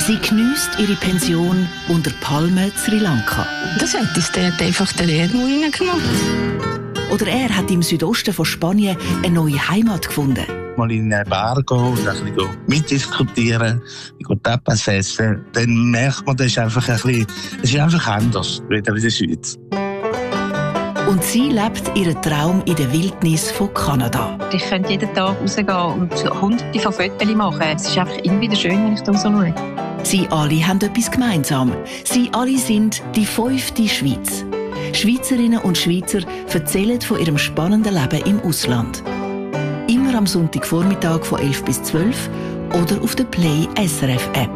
Sie geniesst ihre Pension unter Palmen Sri Lanka. Das hat uns dort einfach den Erdmau reingenommen. Oder er hat im Südosten von Spanien eine neue Heimat gefunden. Mal in einen Bar gehen und ein bisschen mitdiskutieren, Tapas essen, dann merkt man, das ist einfach anders, wieder in der Schweiz. Und sie lebt ihren Traum in der Wildnis von Kanada. Ich könnte jeden Tag rausgehen und hunderte von Fotos machen. Es ist einfach immer wieder schön, wenn ich da so schaue. Sie alle haben etwas gemeinsam. Sie alle sind die 5. Schweiz. Schweizerinnen und Schweizer erzählen von ihrem spannenden Leben im Ausland. Immer am Sonntagvormittag von 11 bis 12 oder auf der Play SRF App.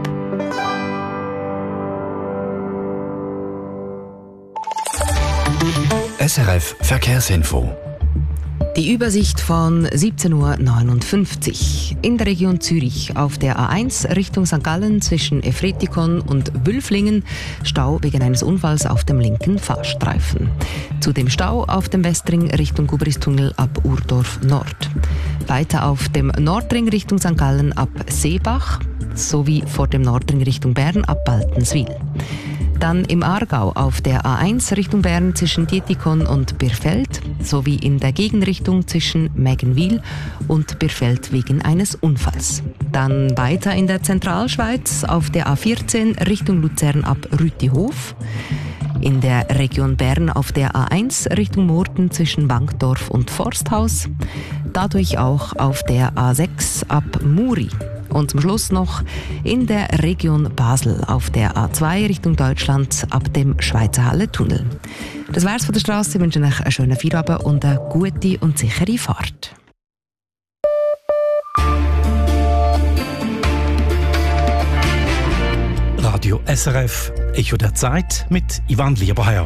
SRF Verkehrsinfo. Die Übersicht von 17.59 Uhr. In der Region Zürich auf der A1 Richtung St. Gallen zwischen Efretikon und Wülflingen Stau wegen eines Unfalls auf dem linken Fahrstreifen. Zudem Stau auf dem Westring Richtung Gubristunnel ab Urdorf Nord. Weiter auf dem Nordring Richtung St. Gallen ab Seebach sowie vor dem Nordring Richtung Bern ab Baltenswil. Dann im Aargau auf der A1 Richtung Bern zwischen Dietikon und Birfeld sowie in der Gegenrichtung zwischen Mägenwil und Birfeld wegen eines Unfalls. Dann weiter in der Zentralschweiz auf der A14 Richtung Luzern ab Rütihof. In der Region Bern auf der A1 Richtung Murten zwischen Wankdorf und Forsthaus. Dadurch auch auf der A6 ab Muri. Und zum Schluss noch in der Region Basel auf der A2 Richtung Deutschland ab dem Schweizer Halle-Tunnel. Das wär's von der Straße. Ich wünsche euch einen schönen Feierabend und eine gute und sichere Fahrt. Radio SRF, Echo der Zeit mit Ivan Lieberherr.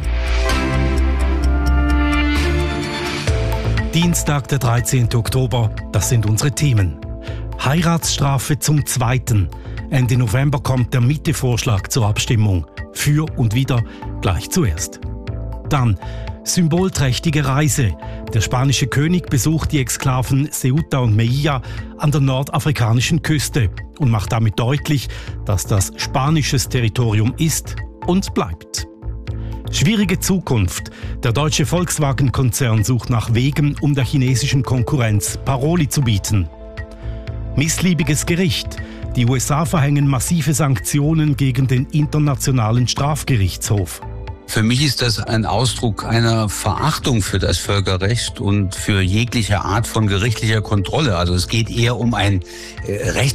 Dienstag, der 13. Oktober, das sind unsere Themen. Heiratsstrafe zum Zweiten. Ende November kommt der Mitte-Vorschlag zur Abstimmung. Für und wider gleich zuerst. Dann symbolträchtige Reise. Der spanische König besucht die Exklaven Ceuta und Melilla an der nordafrikanischen Küste und macht damit deutlich, dass das spanisches Territorium ist und bleibt. Schwierige Zukunft. Der deutsche Volkswagen-Konzern sucht nach Wegen, um der chinesischen Konkurrenz Paroli zu bieten. Missliebiges Gericht. Die USA verhängen massive Sanktionen gegen den Internationalen Strafgerichtshof. Für mich ist das ein Ausdruck einer Verachtung für das Völkerrecht und für jegliche Art von gerichtlicher Kontrolle. Also es geht eher um ein